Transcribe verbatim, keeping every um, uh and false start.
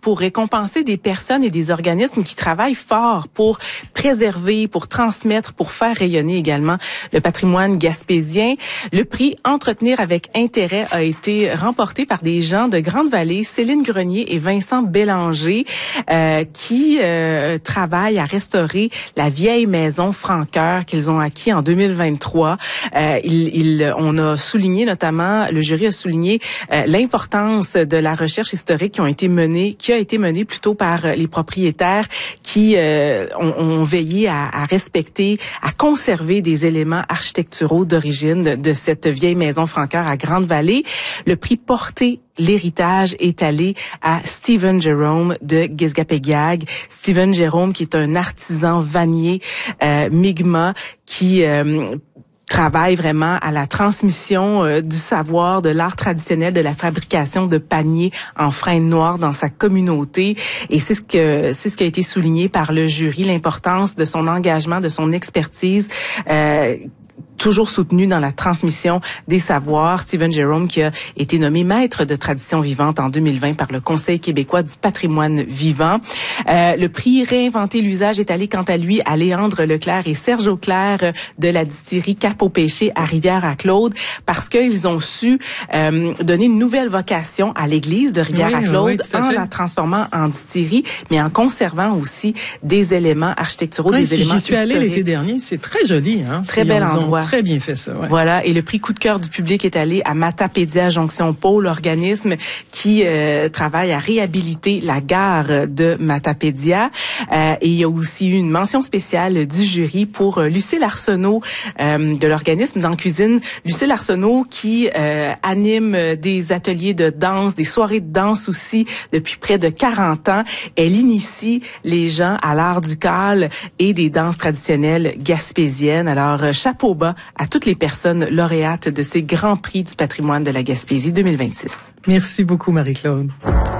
pour récompenser des personnes et des organismes qui travaillent fort pour préserver, pour transmettre, pour faire rayonner également le patrimoine gaspésien. Le prix Entretenir avec intérêt a été remporté par des gens de Grande-Vallée, Céline Grenier et Vincent Bélanger, euh, qui euh, travaillent à restaurer la vieille maison Francoeur qu'ils ont acquis en deux mille vingt-trois. Euh, il, il, on a souligné notamment, le jury a souligné euh, l'importance de la recherche historique qui ont été menée, qui a été menée plutôt par les propriétaires qui euh, ont, ont veillé à, à respecter, à conserver des éléments architecturaux d'origine de cette vieille maison Francoeur à Grande-Vallée. Le prix Porter l'héritage est allé à Stephen Jerome de Gisgapéguiag. Stephen Jerome, qui est un artisan vannier euh, Mi'kmaq, qui euh, travaille vraiment à la transmission euh, du savoir, de l'art traditionnel, de la fabrication de paniers en freine noire dans sa communauté. Et c'est ce que c'est ce qui a été souligné par le jury, l'importance de son engagement, de son expertise, euh, toujours soutenu dans la transmission des savoirs. Stephen Jerome, qui a été nommé maître de tradition vivante en deux mille vingt par le Conseil québécois du patrimoine vivant. Euh, le prix Réinventer l'usage est allé quant à lui à Léandre Leclerc et Serge Auclair de la distillerie Cap au Péché à Rivière-à-Claude, parce qu'ils ont su euh, donner une nouvelle vocation à l'église de Rivière-à-Claude, oui, oui, en la transformant en distillerie, mais en conservant aussi des éléments architecturaux, oui, des si éléments j'y suis historiques. allée l'été dernier, c'est très joli, hein. Très bel endroit. Très bien fait ça. Ouais. Voilà, et le prix coup de cœur du public est allé à Matapédia Jonction Pôle, l'organisme qui euh, travaille à réhabiliter la gare de Matapédia. Euh, et il y a aussi eu une mention spéciale du jury pour euh, Lucille Arsenault euh, de l'organisme dans Cuisine. Lucille Arsenault qui euh, anime des ateliers de danse, des soirées de danse aussi depuis près de quarante ans. Elle initie les gens à l'art du cal et des danses traditionnelles gaspésiennes. Alors, euh, chapeau bas à toutes les personnes lauréates de ces grands prix du patrimoine de la Gaspésie deux mille vingt-six. Merci beaucoup, Marie-Claude.